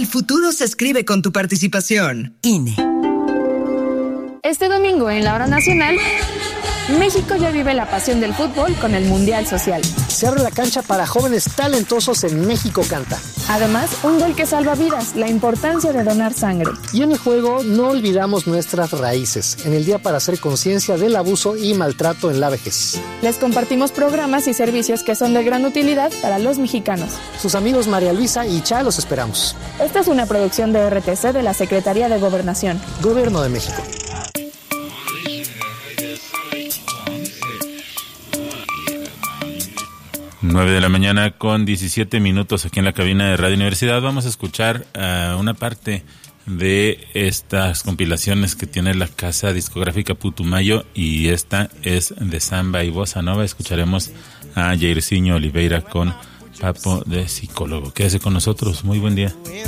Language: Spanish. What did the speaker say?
futuro se escribe con tu participación. INE. Este domingo en la Hora Nacional, México ya vive la pasión del fútbol con el Mundial Social. Se abre la cancha para jóvenes talentosos en México Canta. Además, un gol que salva vidas, la importancia de donar sangre. Y en el juego no olvidamos nuestras raíces, en el día para hacer conciencia del abuso y maltrato en la vejez. Les compartimos programas y servicios que son de gran utilidad para los mexicanos. Sus amigos María Luisa y Cha los esperamos. Esta es una producción de RTC de la Secretaría de Gobernación. Gobierno de México. 9 de la mañana con 17 minutos aquí en la cabina de Radio Universidad. Vamos a escuchar una parte de estas compilaciones que tiene la casa discográfica Putumayo, y esta es de samba y bossa nova. Escucharemos a Jairzinho Oliveira con Papo de Psicólogo. Quédese con nosotros. Muy buen día.